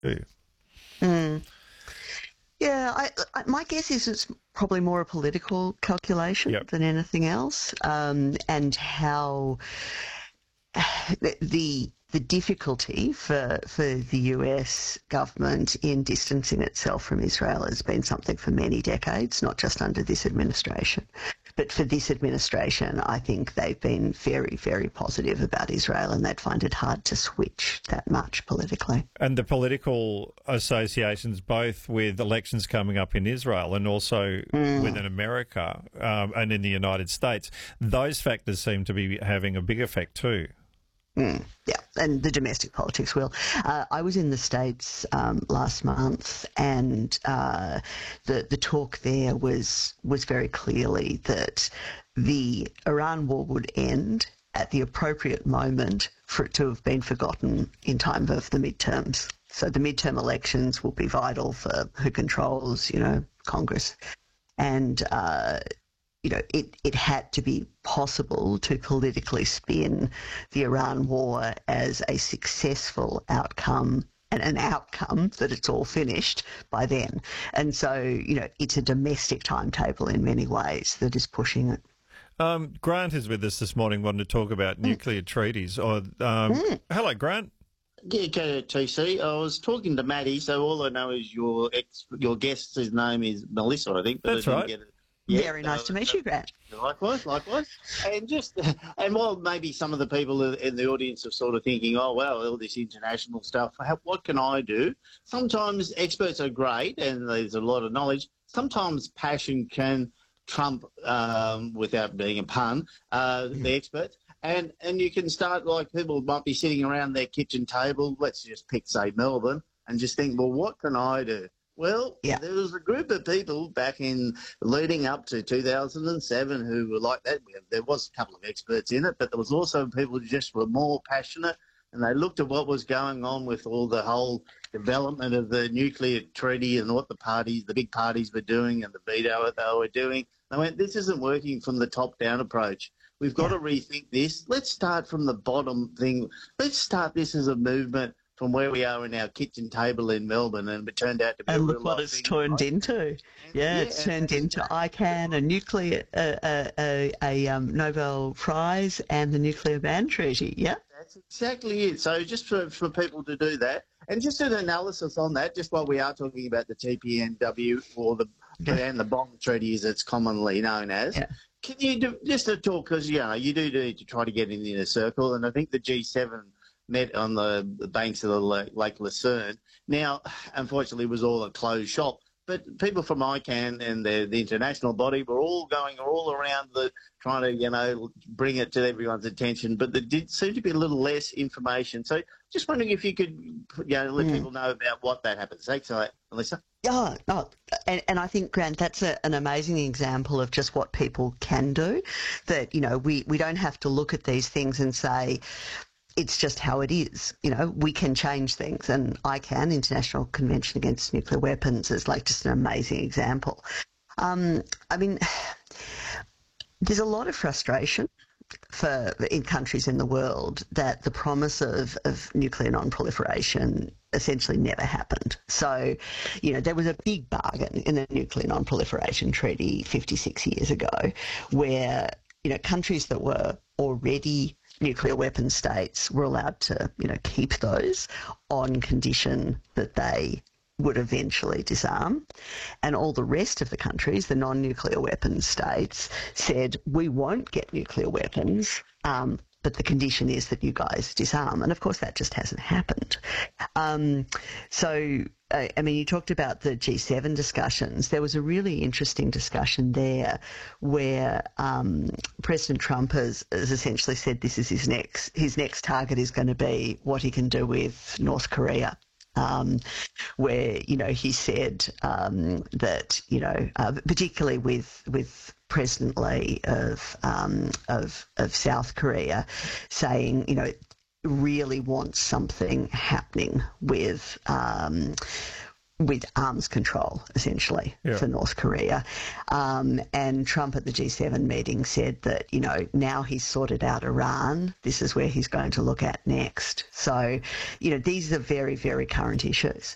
do you? Mm. Yeah, my guess is it's probably more a political calculation Yep. than anything else, and how the difficulty for the US government in distancing itself from Israel has been something for many decades, not just under this administration. But for this administration, I think they've been very, very positive about Israel, and they'd find it hard to switch that much politically. And the political associations, both with elections coming up in Israel and also within America and in the United States, those factors seem to be having a big effect too. Yeah, and the domestic politics will. I was in the States last month, and the talk there was very clearly that the Iran war would end at the appropriate moment for it to have been forgotten in time of the midterms. So the midterm elections will be vital for who controls, Congress. And it had to be possible to politically spin the Iran war as a successful outcome and an outcome that it's all finished by then. And so, it's a domestic timetable in many ways that is pushing it. Grant is with us this morning wanting to talk about nuclear treaties. Hello, Grant. Yeah, TC. I was talking to Maddie, so all I know is your guest's name is Melissa, I think. But That's I didn't right. get it. Yeah, Very nice to meet you, Grant. Likewise. And while maybe some of the people in the audience are sort of thinking, oh, well, all this international stuff, what can I do? Sometimes experts are great and there's a lot of knowledge. Sometimes passion can trump, without being a pun, the experts. And you can start, like, people might be sitting around their kitchen table, let's just pick, say, Melbourne, and just think, well, what can I do? Well, There was a group of people back in leading up to 2007 who were like that. There was a couple of experts in it, but there was also people who just were more passionate, and they looked at what was going on with all the whole development of the nuclear treaty and what the big parties were doing and the veto that they were doing. They went, this isn't working from the top-down approach. We've got to rethink this. Let's start from the bottom thing. Let's start this as a movement from where we are in our kitchen table in Melbourne, and it turned out to be. And look what it's turned into. It's turned into ICANN, a nuclear, a Nobel Prize, and the nuclear ban treaty. Yeah, that's exactly it. So just for people to do that, and just an analysis on that, just while we are talking about the TPNW or and the bomb treaty as it's commonly known as. Yeah. Can you do just a talk, because you do need to try to get in the inner circle, and I think the G7 met on the banks of the Lake Lucerne. Now, unfortunately, it was all a closed shop, but people from ICANN and the international body were all going all around trying to, bring it to everyone's attention, but there did seem to be a little less information. So just wondering if you could, let people know about what that happens. Thanks, Melissa. And I think, Grant, that's an amazing example of just what people can do, that, we don't have to look at these things and say, it's just how it is. We can change things, and ICANN, International Convention Against Nuclear Weapons, is like just an amazing example. There's a lot of frustration in countries in the world that the promise of nuclear non-proliferation essentially never happened. So, there was a big bargain in the Nuclear Non-Proliferation Treaty 56 years ago where, countries that were already nuclear weapon states were allowed to, keep those on condition that they would eventually disarm. And all the rest of the countries, the non-nuclear weapons states, said, we won't get nuclear weapons, but the condition is that you guys disarm. And of course that just hasn't happened. You talked about the G7 discussions. There was a really interesting discussion there where President Trump has essentially said this is his next target is going to be what he can do with North Korea. Where, he said that, particularly with President Lee of South Korea, saying, really wants something happening with arms control, essentially, for North Korea. And Trump at the G7 meeting said that, now he's sorted out Iran, this is where he's going to look at next. So, these are very, very current issues.